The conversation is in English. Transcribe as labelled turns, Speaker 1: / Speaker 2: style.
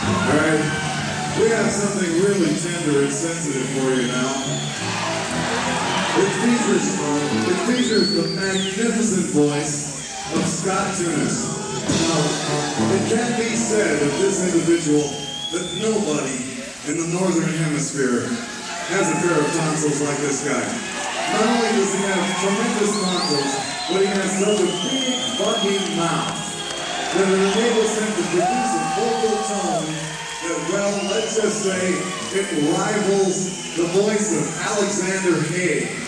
Speaker 1: Alright, we have something really tender and sensitive for you now. It features the magnificent voice of Scott Tunis. Now, it can be said of this individual that nobody in the Northern Hemisphere has a pair of tonsils like this guy. Not only does he have tremendous tonsils, but he has such a big fucking mouth that it enables him to produce a vocal tone that, well, let's just say it rivals the voice of Alexander Haig.